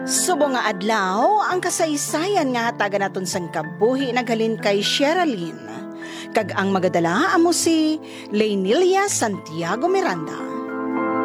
Subo nga adlaw, ang kasaysayan nga hatagan naton sang kabuhi naghalin kay Sherilyn. Kag ang magadala amo si Leynilia Santiago Miranda.